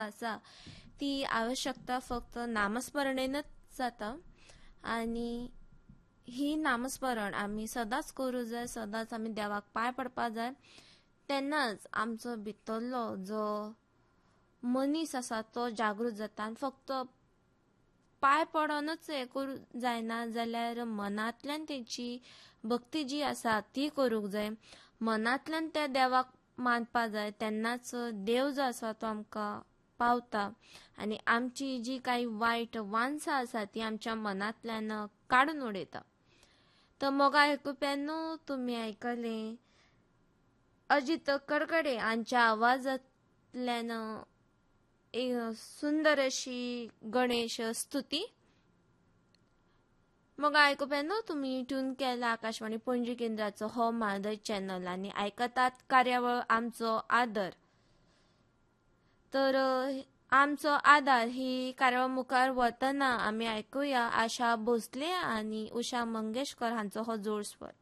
आसा ती आवश्यकता फक्त नामस्मरणेनच जाता आणि ही नामस्मरण आमी सदांच करूं जाय, सदांच आमी देवाक पांय पडपाक जाय. तेन्नाच आमचो भितरलो जो मनीस आसा तो जागृत जाता. आनी फक्त पांय पडोनच हें करूं जायना, जाल्यार मनांतल्यान तेची भक्ती जी आसा ती करूंक जाय. मनांतल्यान त्या देवाक मानपा जाय. तेन्नाच देव जो आसा तो आमकां पावता आनी आमची जी काही वायट वांसा आसा ती आमच्या मनांतल्यान काडून उडयता. तर मोगा आयकुप्यांनो, तुमी आयकलें अजित कडकडे हांच्या आवाजांतल्यान एक सुंदर अशी गणेश स्तुती. मग आयकुप्यांनो, तुम्ही ट्यून केला आकाशवाणी पणजी केंद्राचो हो म्हादय चॅनल आनी आयकतात कार्यावळ आमचो आदर. तर आमचो आदार ही कार्यावळ मुखार वतना आमी आयकुया आशा भोसले आनी उषा मंगेशकर हांचो हो जोड स्वर.